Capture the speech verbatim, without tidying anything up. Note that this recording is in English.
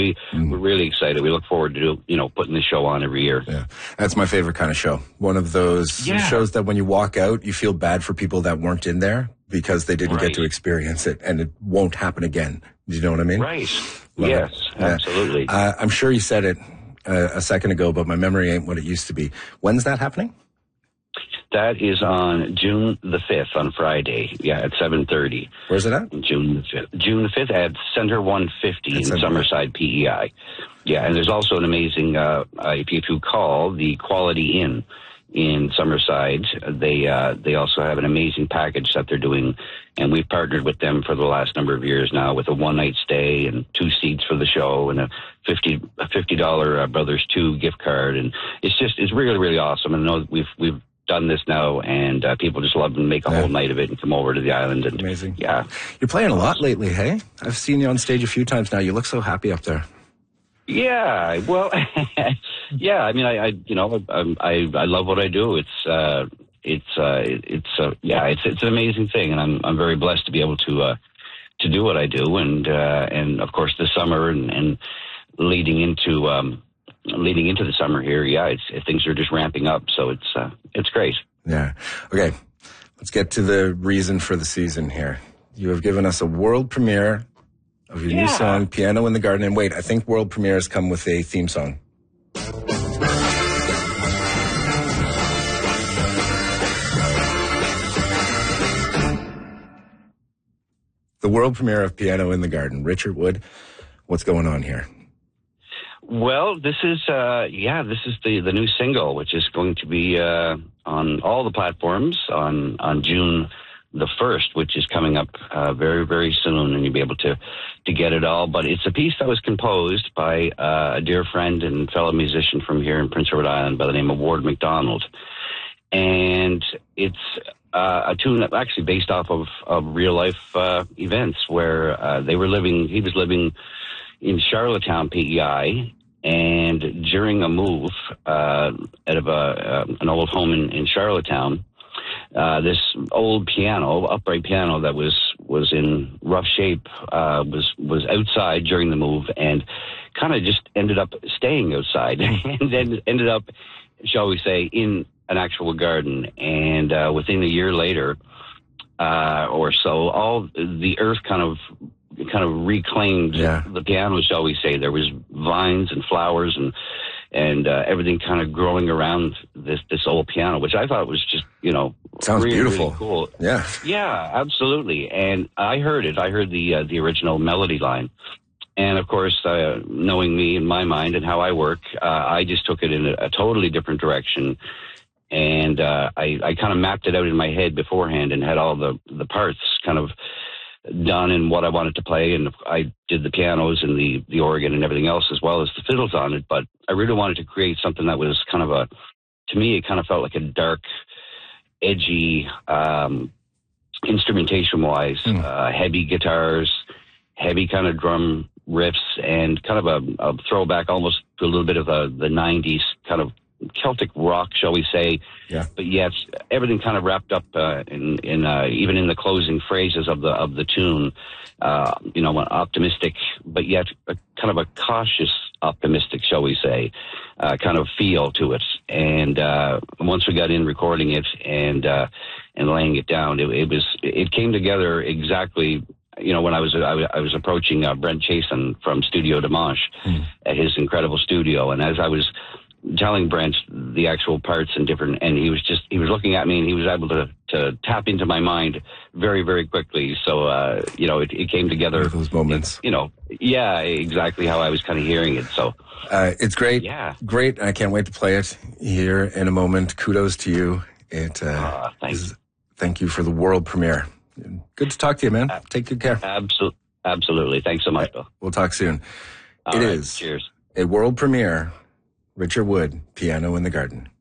really, mm. we're really excited. We look forward to, you know, putting the show on every year. Yeah, that's my favorite kind of show. One of those yeah. shows that when you walk out, you feel bad for people that weren't in there because they didn't right. get to experience it, and it won't happen again. Do you know what I mean? Right. Love yes, it. absolutely. Yeah. Uh, I'm sure you said it uh, a second ago, but my memory ain't what it used to be. When's that happening? That is on June the fifth, on Friday, yeah, at seven thirty. Where's it at? June the fifth. June the fifth at Center one fifty in Summerside, P E I. Yeah, and there's also an amazing, uh, uh, if you call, the Quality Inn in Summerside. They uh, they also have an amazing package that they're doing, and we've partnered with them for the last number of years now with a one-night stay and two seats for the show and a fifty a fifty dollar uh, Brothers two gift card. And it's just, it's really, really awesome. And I know we've, we've, done this now, and uh, people just love to make a yeah. whole night of it and come over to the island. And amazing. Yeah. You're playing a lot lately, hey? I've seen you on stage a few times now. You look so happy up there. Yeah, well, yeah, I mean, I, I you know, I, I, I love what I do. It's, uh, it's, uh, it's, uh, yeah, it's, it's an amazing thing, and I'm, I'm very blessed to be able to, uh, to do what I do. And, uh, and of course this summer and, and leading into, um, leading into the summer here, yeah, it's, things are just ramping up, so it's uh, it's great. Yeah. Okay, let's get to the reason for the season here. You have given us a world premiere of your yeah. new song, Piano in the Garden. And wait, I think world premieres come with a theme song. The world premiere of Piano in the Garden. Richard Wood, what's going on here? Well, this is, uh, yeah, this is the, the new single, which is going to be uh, on all the platforms on, on June the first, which is coming up uh, very, very soon, and you'll be able to, to get it all. But it's a piece that was composed by uh, a dear friend and fellow musician from here in Prince Edward Island by the name of Ward McDonald. And it's uh, a tune actually based off of, of real-life uh, events where uh, they were living, he was living in Charlottetown, P E I, and during a move uh, out of a, uh, an old home in, in Charlottetown, uh, this old piano, upright piano that was was in rough shape, uh, was was outside during the move, and kind of just ended up staying outside, and then ended up, shall we say, in an actual garden. And uh, within a year later, uh, or so, all the earth kind of kind of reclaimed yeah. the piano, shall we say. There was vines and flowers and and uh, everything kind of growing around this this old piano, which I thought was just, you know, sounds really, beautiful. Really cool. Yeah, yeah, absolutely. And I heard it. I heard the uh, the original melody line, and of course, uh, knowing me in my mind and how I work, uh, I just took it in a, a totally different direction. And uh, I, I kind of mapped it out in my head beforehand and had all the the parts kind of done and what I wanted to play, and I did the pianos and the, the organ and everything else as well as the fiddles on it, but I really wanted to create something that was kind of a, to me, it kind of felt like a dark, edgy, um, instrumentation-wise, mm. uh, heavy guitars, heavy kind of drum riffs, and kind of a, a throwback almost to a little bit of a, the nineties kind of Celtic rock, shall we say, yeah. But yet everything kind of wrapped up uh, in, in uh, even in the closing phrases of the of the tune, uh, you know, optimistic, but yet a, kind of a cautious optimistic, shall we say, uh, kind of feel to it. And uh, once we got in recording it and uh, and laying it down, it, it was it came together exactly. You know, when I was I, I was approaching uh, Brent Chasen from Studio Dimanche mm. at his incredible studio, and as I was telling Brent the actual parts and different, and he was just, he was looking at me and he was able to, to tap into my mind very, very quickly. So, uh, you know, it, it came together. Those moments. You know, yeah, exactly how I was kind of hearing it. So, uh, it's great. Yeah. Great. I can't wait to play it here in a moment. Kudos to you. It, uh, uh thanks. Is, thank you for the world premiere. Good to talk to you, man. Uh, Take good care. Absolutely. Absolutely. Thanks so much, Bill. We'll talk soon. All it right. is Cheers. A world premiere. Richard Wood, Piano in the Garden.